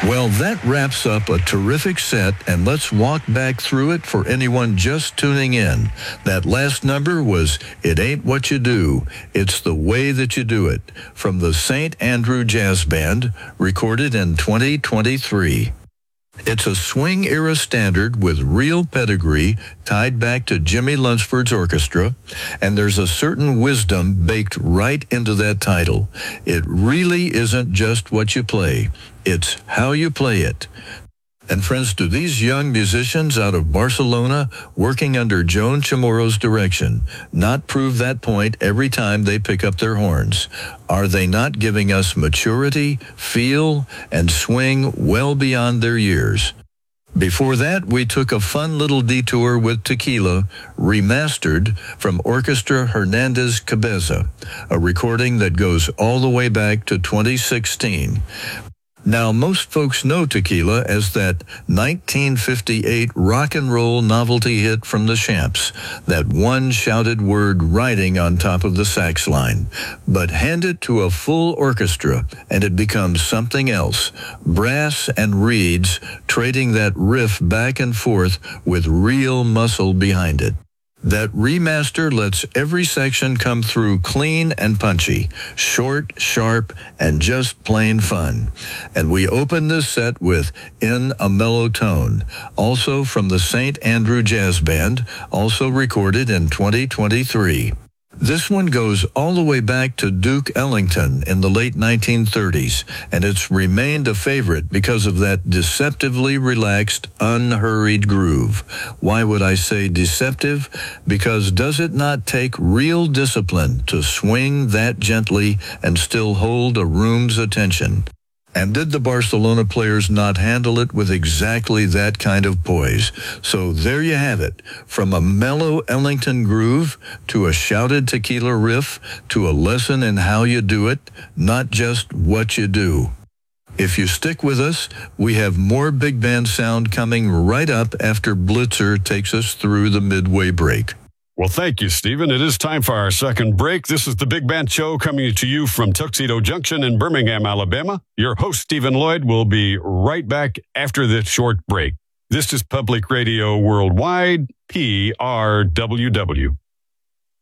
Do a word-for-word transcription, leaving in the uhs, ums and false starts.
Well, that wraps up a terrific set, and let's walk back through it for anyone just tuning in. That last number was It Ain't What You Do, It's the Way That You Do It, from the Saint Andrew Jazz Band, recorded in twenty twenty-three. It's a swing-era standard with real pedigree tied back to Jimmy Lunceford's orchestra, and there's a certain wisdom baked right into that title. It really isn't just what you play, it's how you play it. And friends, to these young musicians out of Barcelona working under Joan Chamorro's direction, not prove that point every time they pick up their horns? Are they not giving us maturity, feel, and swing well beyond their years? Before that, we took a fun little detour with Tequila, remastered from Orchestra Hernandez Cabeza, a recording that goes all the way back to twenty sixteen. Now, most folks know Tequila as that nineteen fifty-eight rock and roll novelty hit from the Champs, that one shouted word riding on top of the sax line. But hand it to a full orchestra, and it becomes something else. Brass and reeds trading that riff back and forth with real muscle behind it. That remaster lets every section come through clean and punchy, short, sharp, and just plain fun. And we open this set with In a Mellow Tone, also from the Saint Andrew Jazz Band, also recorded in twenty twenty-three. This one goes all the way back to Duke Ellington in the late nineteen thirties, and it's remained a favorite because of that deceptively relaxed, unhurried groove. Why would I say deceptive? Because does it not take real discipline to swing that gently and still hold a room's attention? And did the Barcelona players not handle it with exactly that kind of poise? So there you have it. From a mellow Ellington groove to a shouted Tequila riff to a lesson in how you do it, not just what you do. If you stick with us, we have more big band sound coming right up after Blitzer takes us through the midway break. Well, thank you, Stephen. It is time for our second break. This is the Big Band Show coming to you from Tuxedo Junction in Birmingham, Alabama. Your host, Stephen Lloyd, will be right back after this short break. This is Public Radio Worldwide, P R W W.